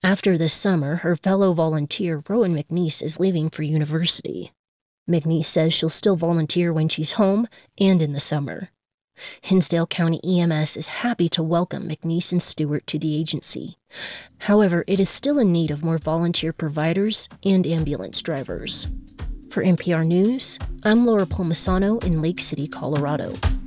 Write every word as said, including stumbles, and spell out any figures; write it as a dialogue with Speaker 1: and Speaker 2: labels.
Speaker 1: After this summer, her fellow volunteer Rowan McNeese is leaving for university. McNeese says she'll still volunteer when she's home and in the summer. Hinsdale County E M S is happy to welcome McNeese and Stewart to the agency. However, it is still in need of more volunteer providers and ambulance drivers. For N P R News, I'm Laura Palmisano in Lake City, Colorado.